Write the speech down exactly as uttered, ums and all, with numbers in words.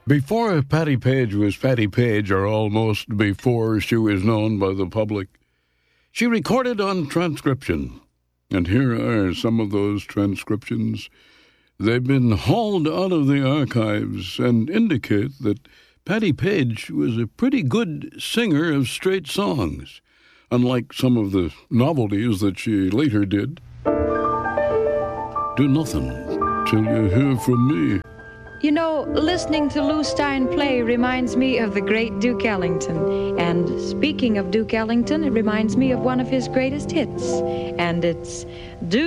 Before Patti Page was Patti Page, or almost before she was known by the public, she recorded on transcription. And here are some of those transcriptions. They've been hauled out of the archives and indicate that Patti Page was a pretty good singer of straight songs, unlike some of the novelties that she later did. Do nothing till you hear from me. You know, listening to Lou Stein play reminds me of the great Duke Ellington. And speaking of Duke Ellington, it reminds me of one of his greatest hits. And it's Duke